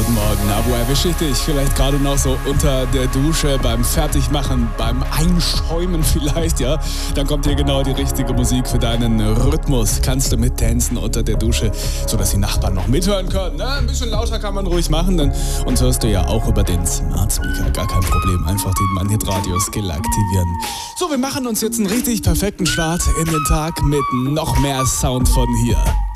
Guten Morgen, na, wo erwische ich dich? Vielleicht gerade noch so unter der Dusche, beim Fertigmachen, beim Einschäumen vielleicht, ja? Dann kommt hier genau die richtige Musik für deinen Rhythmus. Kannst du mittanzen unter der Dusche, sodass die Nachbarn noch mithören können. Ne? Ein bisschen lauter kann man ruhig machen, denn uns hörst du ja auch über den Smart Speaker. Gar kein Problem, einfach den Mannhit-Radio-Skill aktivieren. So, wir machen uns jetzt einen richtig perfekten Start in den Tag mit noch mehr Sound von hier.